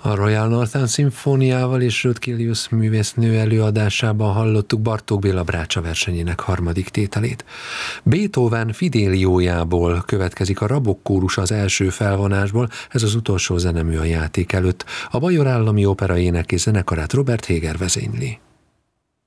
A Royal Northern Szimfóniával és Ruth Gillius művésznő előadásában hallottuk Bartók Béla Brácsa versenyének harmadik tételét. Beethoven Fidéliójából következik a Rabok kórus az első felvonásból, ez az utolsó zenemű a játék előtt. A Bajor Állami Opera Énekes Zenekarát Robert Héger vezényli.